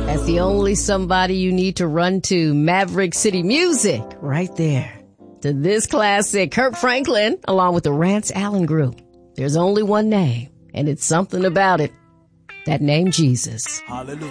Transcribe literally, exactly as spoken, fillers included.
That's the only somebody you need to run to. Maverick City Music, right there. To this classic, Kirk Franklin, along with the Rance Allen Group. There's only one name, and it's something about it. That name, Jesus. Hallelujah.